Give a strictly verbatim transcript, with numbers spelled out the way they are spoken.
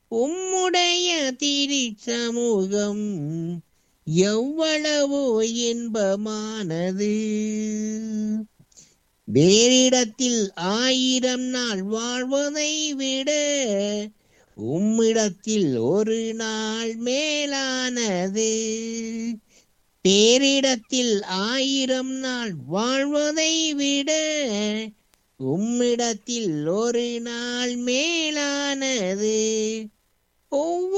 உம்முடைய திருச்சமூகம் எவ்வளவோ இன்பமானது. வேறிடத்தில் ஆயிரம் நாள் வாழ்வதை விட உம்மிடத்தில் ஒரு நாள் மேலானது. பேரிடத்தில் ஆயிரம் நாள் வாழ்வதை விட உம்மிடத்தில் ஒரு நாள் மேலானது. ஒவ்வொரு